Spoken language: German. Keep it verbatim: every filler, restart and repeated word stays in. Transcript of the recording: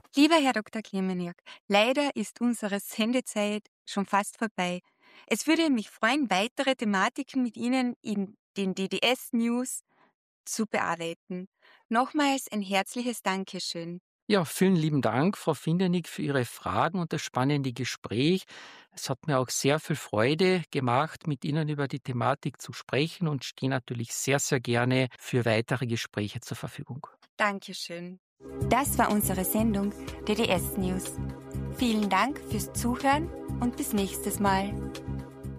Lieber Herr Doktor Klemeniak, leider ist unsere Sendezeit schon fast vorbei. Es würde mich freuen, weitere Thematiken mit Ihnen in den D D S-News zu bearbeiten. Nochmals ein herzliches Dankeschön. Ja, vielen lieben Dank, Frau Findenig, für Ihre Fragen und das spannende Gespräch. Es hat mir auch sehr viel Freude gemacht, mit Ihnen über die Thematik zu sprechen und stehe natürlich sehr, sehr gerne für weitere Gespräche zur Verfügung. Dankeschön. Das war unsere Sendung D D S-News. Vielen Dank fürs Zuhören und bis nächstes Mal.